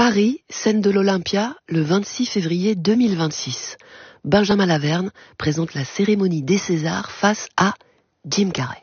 Paris, scène de l'Olympia, le 26 février 2026. Benjamin Laverne présente la cérémonie des Césars face à Jim Carrey.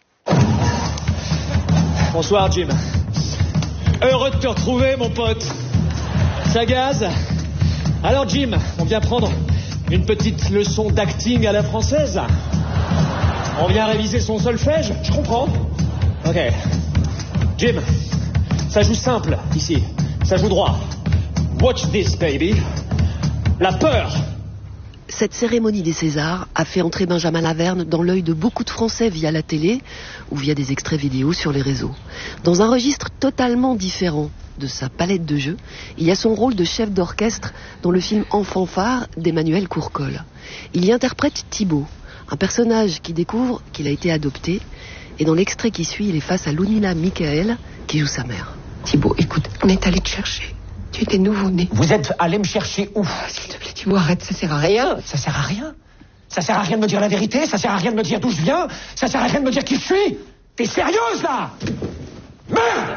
Bonsoir Jim. Heureux de te retrouver mon pote. Ça gaze? Alors Jim, on vient prendre une petite leçon d'acting à la française? On vient réviser son solfège? Je comprends. Ok. Jim, ça joue simple ici. Ça joue droit. Watch this baby. La peur. Cette cérémonie des Césars a fait entrer Benjamin Laverne dans l'œil de beaucoup de Français via la télé ou via des extraits vidéo sur les réseaux. Dans un registre totalement différent de sa palette de jeux, il y a son rôle de chef d'orchestre dans le film En fanfare d'Emmanuel Courcol. Il y interprète Thibaut, un personnage qui découvre qu'il a été adopté, et dans l'extrait qui suit, il est face à Lunila Michael qui joue sa mère. Thibaut, écoute, on est allé te chercher. Tu étais nouveau-né. Vous êtes allé me chercher où? S'il te plaît, Thibaut, arrête, ça sert à rien. Ça sert à rien? Ça sert à rien de me dire la vérité? Ça sert à rien de me dire d'où je viens? Ça sert à rien de me dire qui je suis? T'es sérieuse, là? Merde!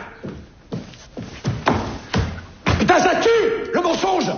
Putain, ça tue! Le mensonge!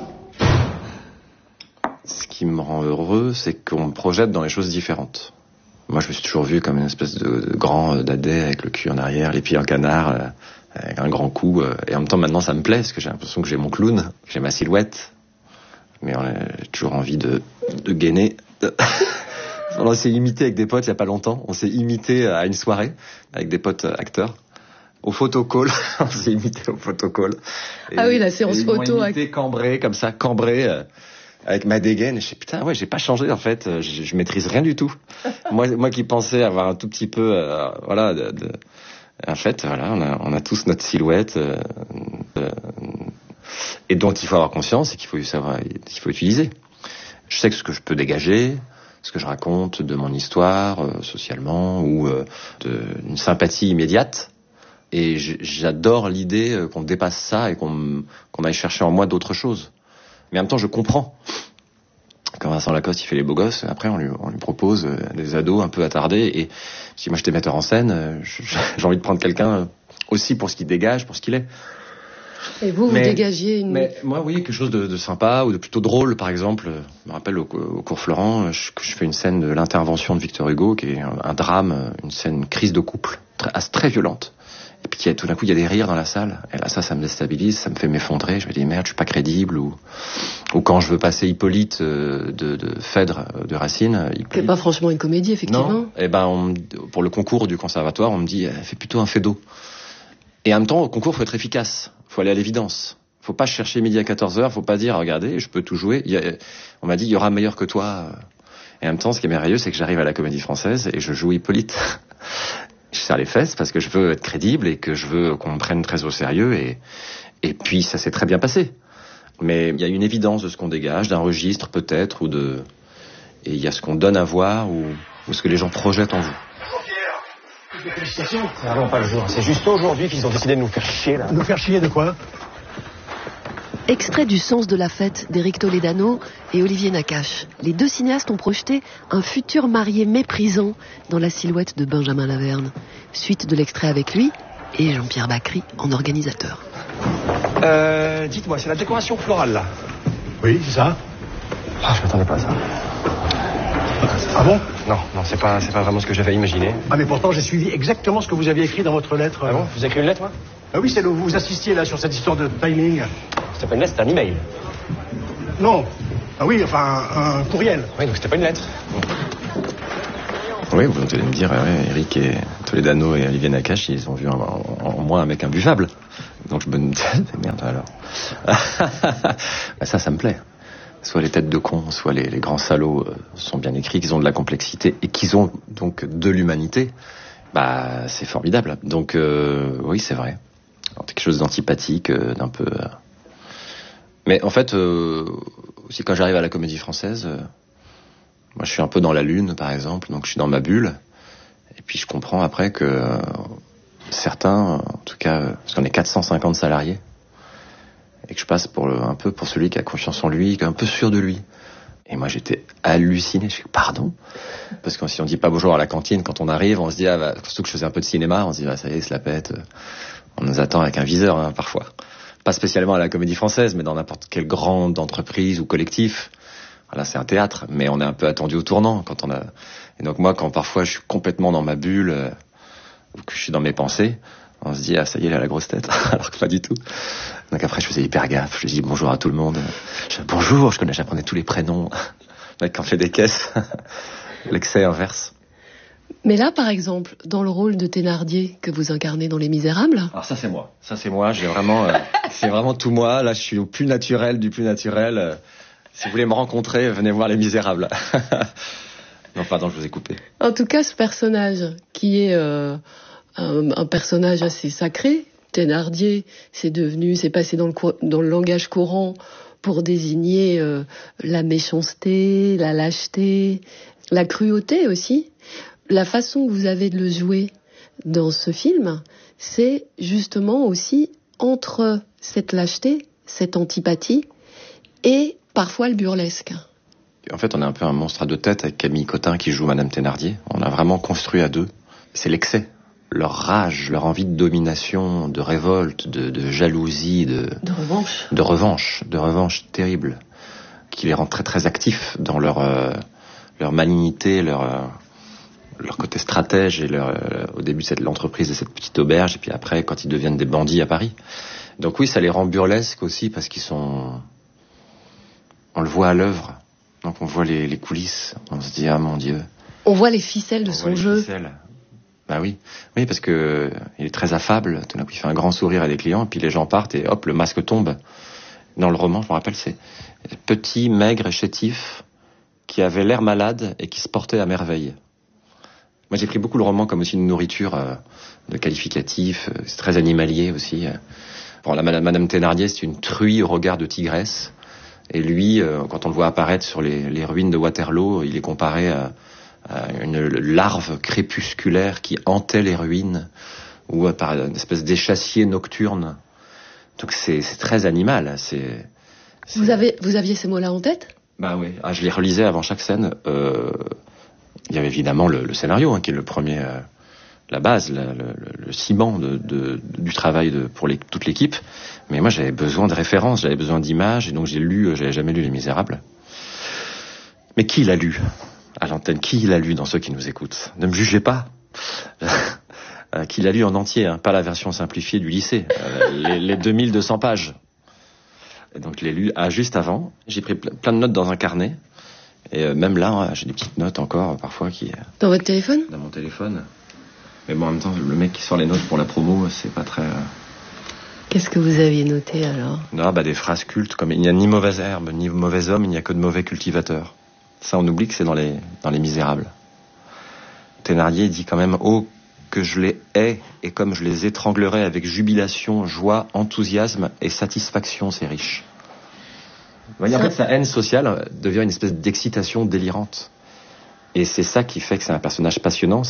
Ce qui me rend heureux, c'est qu'on me projette dans les choses différentes. Moi, je me suis toujours vu comme une espèce de grand dadais avec le cul en arrière, les pieds en canard, avec un grand cou. Et en même temps, maintenant, ça me plaît, parce que j'ai l'impression que j'ai mon clown, j'ai ma silhouette. Mais j'ai toujours envie de gainer. On s'est imité avec des potes il y a pas longtemps. On s'est imité à une soirée avec des potes acteurs. Au photocall, on s'est imité au photocall. Ah oui, la séance photo. Ils m'ont imité cambré, comme ça, cambré, avec ma dégaine. Et je sais, putain, ouais, j'ai pas changé, en fait. Je maîtrise rien du tout. moi qui pensais avoir un tout petit peu, voilà, en fait, voilà, on a tous notre silhouette, et dont il faut avoir conscience et qu'il faut savoir, qu'il faut utiliser. Je sais que ce que je peux dégager, ce que je raconte de mon histoire, socialement, ou d'une sympathie immédiate. Et j'adore l'idée qu'on dépasse ça et qu'on aille chercher en moi d'autres choses. Mais en même temps, je comprends. Quand Vincent Lacoste, il fait les beaux gosses, après on lui propose des ados un peu attardés. Et si moi j'étais metteur en scène, j'ai envie de prendre quelqu'un aussi pour ce qu'il dégage, pour ce qu'il est. Et vous dégagiez une... Mais moi, oui, quelque chose de sympa ou de plutôt drôle, par exemple. Je me rappelle au cours Florent, je fais une scène de l'intervention de Victor Hugo, qui est un drame, une crise de couple, très violente. Et puis tout d'un coup, il y a des rires dans la salle. Et là, ça me déstabilise, ça me fait m'effondrer. Je me dis, merde, je suis pas crédible. Ou quand je veux passer Hippolyte de Phèdre, de Racine. C'est pas franchement une comédie, effectivement. Non. Et pour le concours du conservatoire, on me dit, fais plutôt un Fédo. Et en même temps, au concours, faut être efficace. Faut aller à l'évidence. Faut pas chercher midi à 14h. Faut pas dire, regardez, je peux tout jouer. On m'a dit, il y aura meilleur que toi. Et en même temps, ce qui est merveilleux, c'est que j'arrive à la Comédie Française et je joue Hippolyte. Je serre les fesses parce que je veux être crédible et que je veux qu'on me prenne très au sérieux. Et puis, ça s'est très bien passé. Mais il y a une évidence de ce qu'on dégage, d'un registre peut-être, et il y a ce qu'on donne à voir ou ce que les gens projettent en vous. Félicitations. C'est vraiment pas le jour. C'est juste aujourd'hui qu'ils ont décidé de nous faire chier, là. Nous faire chier de quoi? Extrait du Sens de la fête d'Éric Toledano et Olivier Nakache. Les deux cinéastes ont projeté un futur marié méprisant dans la silhouette de Benjamin Laverne. Suite de l'extrait avec lui et Jean-Pierre Bacry en organisateur. Dites-moi, c'est la décoration florale, là? Oui, c'est ça. Ah, je m'attendais pas à ça. Ah bon? Non, c'est pas vraiment ce que j'avais imaginé. Ah, mais pourtant, j'ai suivi exactement ce que vous aviez écrit dans votre lettre. Ah bon? Vous avez écrit une lettre, moi? Ah oui, c'est où vous assistiez, là, sur cette histoire de timing. C'était pas une lettre, c'était un email. Non. Ah oui, enfin, un courriel. Oui, donc c'était pas une lettre. Oui, vous allez me dire, Eric et Toledano et Olivier Nakache, ils ont vu en moi un mec imbuvable. Donc je me dis, merde alors. Ça me plaît. Soit les têtes de cons, soit les grands salauds sont bien écrits, qu'ils ont de la complexité et qu'ils ont donc de l'humanité. C'est formidable. Donc oui, c'est vrai. Alors, quelque chose d'antipathique, d'un peu... Mais en fait, aussi quand j'arrive à la Comédie Française, moi je suis un peu dans la lune, par exemple, donc je suis dans ma bulle. Et puis je comprends après que certains, en tout cas, parce qu'on est 450 salariés, et que je passe un peu pour celui qui a confiance en lui, qui est un peu sûr de lui. Et moi, j'étais halluciné. Je dis, pardon? Parce que si on dit pas bonjour à la cantine, quand on arrive, on se dit, surtout que je faisais un peu de cinéma, on se dit, ça y est, il se la pète. On nous attend avec un viseur, parfois. pas spécialement à la Comédie Française, mais dans n'importe quelle grande entreprise ou collectif. Voilà, c'est un théâtre, mais on est un peu attendu au tournant quand on a. Et donc moi, quand parfois je suis complètement dans ma bulle ou que je suis dans mes pensées, on se dit ah ça y est, elle a la grosse tête, alors que pas du tout. Donc après, je faisais hyper gaffe. Je dis bonjour à tout le monde. Bonjour, j'apprenais tous les prénoms. Le mec qui en fait des caisses, l'excès inverse. Mais là, par exemple, dans le rôle de Thénardier que vous incarnez dans Les Misérables... Alors ça, c'est moi. Ça, c'est moi. J'ai vraiment, c'est vraiment tout moi. Là, je suis au plus naturel du plus naturel. Si vous voulez me rencontrer, venez voir Les Misérables. Non, pardon, je vous ai coupé. En tout cas, ce personnage, qui est un personnage assez sacré, Thénardier, c'est passé dans le langage courant pour désigner la méchanceté, la lâcheté, la cruauté aussi. La façon que vous avez de le jouer dans ce film, c'est justement aussi entre cette lâcheté, cette antipathie et parfois le burlesque. En fait, on est un peu un monstre à deux têtes avec Camille Cotin qui joue Madame Thénardier. On a vraiment construit à deux. C'est l'excès, leur rage, leur envie de domination, de révolte, de jalousie, de revanche terrible, qui les rend très très actifs dans leur malignité, leur côté stratège et au début de l'entreprise de cette petite auberge, et puis après quand ils deviennent des bandits à Paris. Donc oui, ça les rend burlesques aussi parce on le voit à l'œuvre, donc on voit les coulisses, on se dit ah mon Dieu. On voit les ficelles de son jeu. Bah oui, parce que il est très affable, tout d'un coup il fait un grand sourire à des clients, et puis les gens partent et hop, le masque tombe. Dans le roman, je me rappelle, c'est petit, maigre et chétif, qui avait l'air malade et qui se portait à merveille. Moi, j'ai pris beaucoup le roman comme aussi une nourriture de qualificatifs. C'est très animalier aussi. Bon, Madame Thénardier, c'est une truie au regard de tigresse. Et lui, quand on le voit apparaître sur les ruines de Waterloo, il est comparé à une larve crépusculaire qui hantait les ruines, ou par une espèce d'échassier nocturne. Donc c'est très animal. Vous aviez ces mots-là en tête ? Bah oui. Je les relisais avant chaque scène. Il y avait évidemment le scénario, qui est le premier, la base, le ciment du travail pour toute l'équipe. Mais moi, j'avais besoin de références, j'avais besoin d'images, et donc j'avais jamais lu Les Misérables. Mais qui l'a lu à l'antenne? Qui l'a lu dans ceux qui nous écoutent? Ne me jugez pas. Qui l'a lu en entier, pas la version simplifiée du lycée, les 2200 pages. Et donc je l'ai lu juste avant. J'ai pris plein de notes dans un carnet. Et même là, j'ai des petites notes encore, parfois, qui... Dans votre téléphone ? Dans mon téléphone. Mais bon, en même temps, le mec qui sort les notes pour la promo, c'est pas très... Qu'est-ce que vous aviez noté, alors ? Non, des phrases cultes, comme « Il n'y a ni mauvaise herbe, ni mauvais homme, il n'y a que de mauvais cultivateurs ». Ça, on oublie que c'est dans les Misérables. Thénardier dit quand même « Oh, que je les hais, et comme je les étranglerai avec jubilation, joie, enthousiasme et satisfaction, ces riches ». En fait, sa haine sociale devient une espèce d'excitation délirante. Et c'est ça qui fait que c'est un personnage passionnant,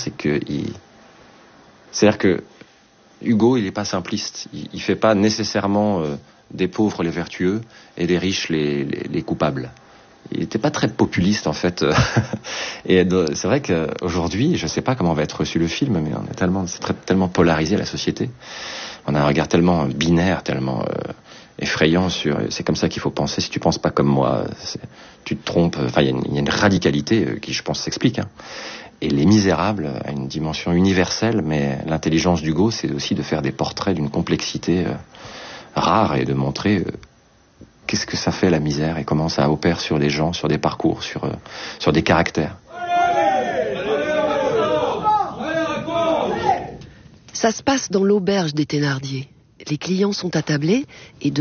c'est-à-dire que Hugo, il n'est pas simpliste. Il fait pas nécessairement des pauvres les vertueux et des riches les coupables. Il n'était pas très populiste, en fait. Et c'est vrai qu'aujourd'hui, je ne sais pas comment va être reçu le film, mais c'est tellement polarisé, la société. On a un regard tellement binaire, tellement... effrayant c'est comme ça qu'il faut penser. Si tu penses pas comme moi, tu te trompes. Enfin, il y a une radicalité qui, je pense, s'explique. Et Les Misérables a une dimension universelle, mais l'intelligence d'Hugo, c'est aussi de faire des portraits d'une complexité rare et de montrer qu'est-ce que ça fait la misère et comment ça opère sur les gens, sur des parcours, sur des caractères. Ça se passe dans l'auberge des Thénardier. Les clients sont attablés et